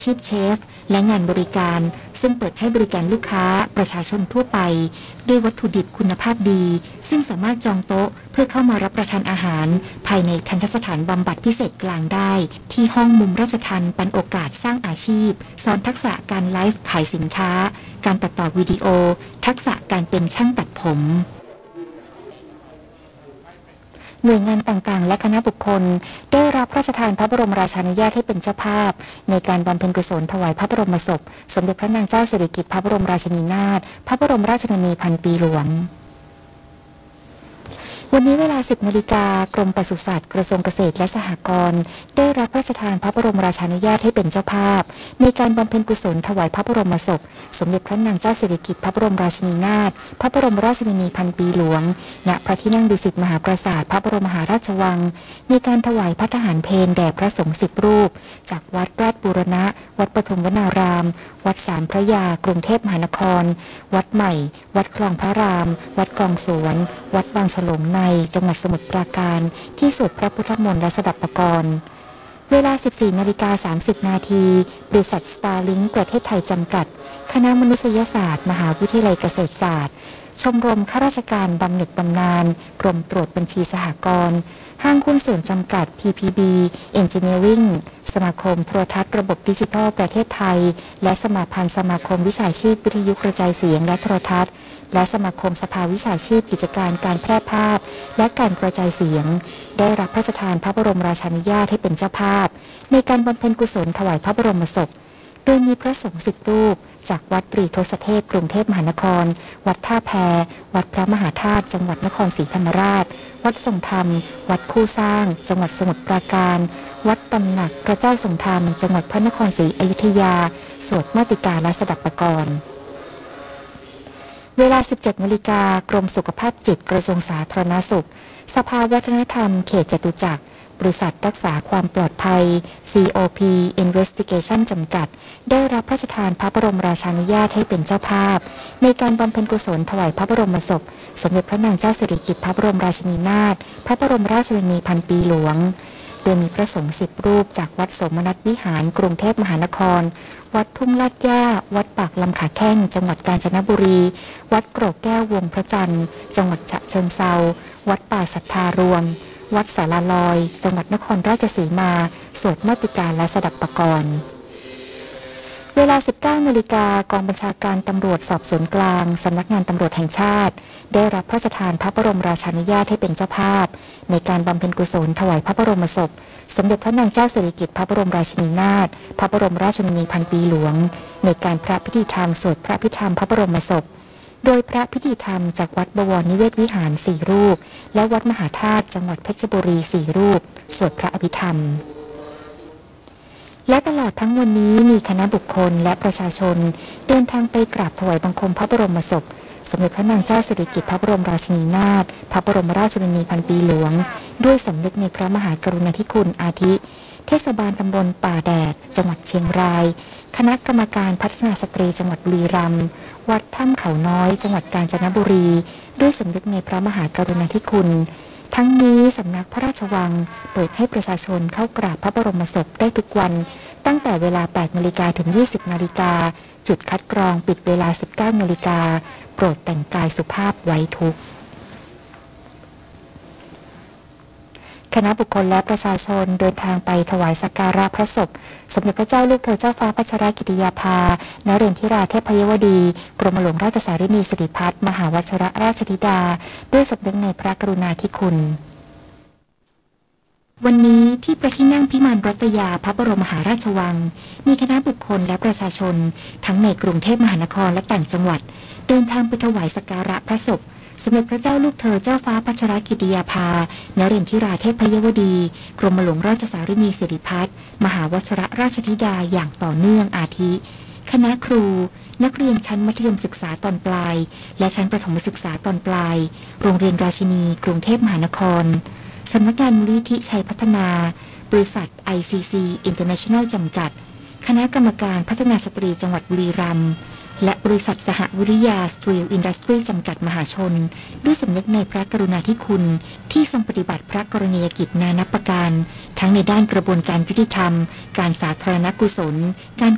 ชีพเชฟและงานบริการซึ่งเปิดให้บริการลูกค้าประชาชนทั่วไปด้วยวัตถุดิบคุณภาพดีซึ่งสามารถจองโต๊ะเพื่อเข้ามารับประทานอาหารภายในทันตสถานบำบัดพิเศษกลางได้ที่ห้องมุมราชทัณฑ์ปันโอกาสสร้างอาชีพสอนทักษะการไลฟ์ขายสินค้าการตัดต่อวิดีโอทักษะการเป็นช่างตัดผมหน่วยงานต่างๆและคณะบุคคลได้รับพระราชทานพระบรมราชานุญาตให้เป็นเจ้าภาพในการบำเพ็ญกุศลถวายพระบรมศพสมเด็จพระนางเจ้าสิริกิติ์พระบรมราชินีนาถพระบรมราชชนนีพันปีหลวงวันนี้เวลา 10 นาฬิกากรมปศุสัตว์กระทรวงเกษตรและสหกรณ์ได้รับพระราชทานพระบรมราชานุญาตให้เป็นเจ้าภาพในการบำเพ็ญกุศลถวายพระบรมศพสมเด็จพระนางเจ้าสิริกิติ์พระบรมราชินีนาถพระบรมราชชนนีพันปีหลวงณพระที่นั่งดุสิตมหาปราสาทพระบรมมหาราชวังในการถวายพระทหารเพลแด่พระสงฆ์10 รูปจากวัดราชบูรณะวัดปฐมวนารามวัดสามพระยากรุงเทพมหานครวัดใหม่วัดคลองพระรามวัดคลองสวนวัดบางฉลงในจังหวัดสมุทรปราการที่สวดพระพุทธมนต์และสดับปกรณ์เวลา 14:30 นาทีบริษัท Starlink ประเทศไทยจำกัดคณะมนุษยศาสตร์มหาวิทยาลัยเกษตรศาสตร์ชมรมข้าราชการบำเหน็จบำนาญกรมตรวจบัญชีสหกรณ์ห้างหุ้นส่วนจำกัด PPB Engineering สมาคมโทรทัศน์ระบบดิจิทัลประเทศไทยและสมาพันธ์สมาคมวิชาชีพวิทยุกระจายเสียงและโทรทัศน์และสมาคมสภาวิชาชีพกิจการการแพร่ภาพและการกระจายเสียงได้รับพระราชทานพระบรมราชานุญาตให้เป็นเจ้าภาพในการบำเพ็ญกุศลถวายพระบรมศพโดยมีพระสงฆ์10 รูปจากวัดตรีทศเทพกรุงเทพมหานครวัดท่าแพวัดพระมหาธาตุจังหวัดนครศรีธรรมราชวัดทรงธรรมวัดคู่สร้างจังหวัดสมุทรปราการวัดตำหนักพระเจ้าทรงธรรมจังหวัดพระนครศรีอยุธยาสวดมาติกาและสดับปกรณ์เวลา 17 นาฬิกากรมสุขภาพจิตกระทรวงสาธารณสุขสภาวัฒนธรรมเขตจตุจักรบริษัทรักษาความปลอดภัย COP Investigation จำกัดได้รับพระราชทานพระบรมราชานุญาตให้เป็นเจ้าภาพในการบำเพ็ญกุศลถวายพระบรมศพสมเด็จพระนางเจ้าสิริกิติ์พระบรมราชินีนาถพระบรมราชชนนีพันปีหลวงโดยมีพระสงฆ์10 รูปจากวัดโสมนัสวิหารกรุงเทพมหานครวัดทุ่งลาดย่าวัดปากลำขาแข้งจังหวัดกาญจนบุรีวัดโกรกแก้ววงพระจันทร์จังหวัดฉะเชิงเทราวัดป่าศรัทธารวมวัดสาราลอยจังหวัดนครราชสีมาสวดมาติกาและสดับปกรณ์เวลา 19 นาฬิกากองบัญชาการตำรวจสอบสวนกลางสำนักงานตำรวจแห่งชาติได้รับพระราชทานพระบรมราชานุญาตให้เป็นเจ้าภาพในการบำเพ็ญกุศลถวายพระบรมศพสมเด็จพระนางเจ้าสิริกิติ์พระบรมราชินีนาถพระบรมราชชนนีพันปีหลวงในการพระพิธีธรรมสวดพระพิธรรมพระบรมศพโดยพระพิธีธรรมจากวัดบวรนิเวศวิหาร4 รูปและวัดมหาธาตุจังหวัดเพชรบุรี4 รูปสวดพระอภิธรรมและตลอดทั้งวันนี้มีคณะบุคคลและประชาชนเดินทางไปกราบถวายบังคมพระบรมศพสมเด็จพระนางเจ้าสิริกิติ์พระบรมราชินีนาถพระบรมราชชนนีพันปีหลวงด้วยสำนึกในพระมหากรุณาธิคุณอาทิเทศบาลตำบลป่าแดดจังหวัดเชียงรายคณะกรรมการพัฒนาสตรีจังหวัดบุรีรัมย์วัดถ้ำเขาน้อยจังหวัดกาญจนบุรีด้วยสำนึกในพระมหากรุณาธิคุณทั้งนี้สำนักพระราชวังเปิดให้ประชาชนเข้ากราบพระบรมศพได้ทุกวันตั้งแต่เวลา 8 นาฬิกาถึง 20 นาฬิกาจุดคัดกรองปิดเวลา 19 นาฬิกาโปรดแต่งกายสุภาพไว้ทุกข์คณะบุคคลและประชาชนเดินทางไปถวายสักการะพระศพสมเด็จพระเจ้าลูกเธอเจ้าฟ้าพัชรกิติยาภานเรนทิราเทพยวดีกรมหลวงราชสารินีสิริพัฒน์มหาวชิรราชธิดาด้วยสำนึกในพระกรุณาธิคุณวันนี้ที่พระที่นั่งพิมานรัตยาพระบรมมหาราชวังมีคณะบุคคลและประชาชนทั้งในกรุงเทพมหานครและต่างจังหวัดเดินทางไปถวายสักการะพระศพสมเด็จพระเจ้าลูกเธอเจ้าฟ้าพัชรกิติยาภานเรนทิราเทพยวดีกรมหลวงราชสารินีสิริพัฒน์มหาวชิรราชธิดาอย่างต่อเนื่องอาทิคณะครูนักเรียนชั้นมัธยมศึกษาตอนปลายและชั้นประถมศึกษาตอนปลายโรงเรียนราชินีกรุงเทพมหานครสำนักงานมูลนิธิชัยพัฒนาบริษัท ICC International จำกัดคณะกรรมการพัฒนาสตรีจังหวัดบุรีรัมย์และบริษัทสหวิริยาสตรีลอินดัสทรีจำกัดมหาชนด้วยสำนึกในพระกรุณาธิคุณที่ทรงปฏิบัติพระกรณียกิจนานับประการทั้งในด้านกระบวนการยุติธรรมการสาธารณกุศลการ